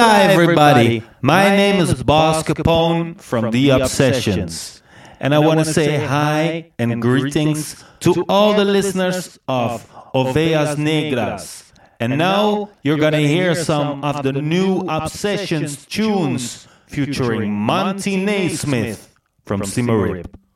everybody. My name is Boss Capone from The Obsessions. And I want to say hi and greetings to all the listeners of Ovejas Negras. And now you're going to hear some of the new Obsessions tunes featuring Monty Naismith from Simmerip.